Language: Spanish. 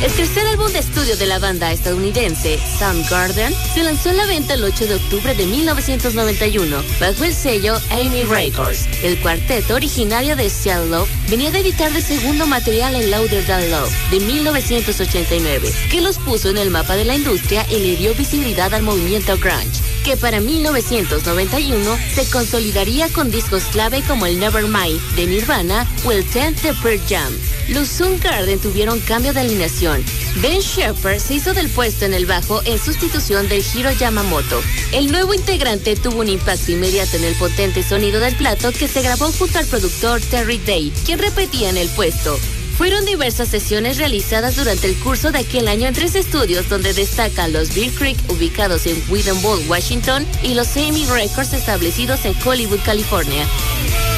El tercer álbum de estudio de la banda estadounidense, Soundgarden, se lanzó a la venta el 8 de octubre de 1991 bajo el sello Amy Records. El cuarteto, originario de Seattle, venía de editar de segundo material en Louder Than Love de 1989, que los puso en el mapa de la industria y le dio visibilidad al movimiento grunge, que para 1991 se consolidaría con discos clave como el Nevermind de Nirvana o el 10 de Pearl Jam. Los Soundgarden tuvieron cambio de alineación. Ben Shepherd se hizo del puesto en el bajo en sustitución del Hiro Yamamoto. El nuevo integrante tuvo un impacto inmediato en el potente sonido del plato que se grabó junto al productor Terry Day, quien repetía en el puesto. Fueron diversas sesiones realizadas durante el curso de aquel año en 3 estudios donde destacan los Bear Creek ubicados en Wooden Bowl, Washington, y los Amy Records establecidos en Hollywood, California.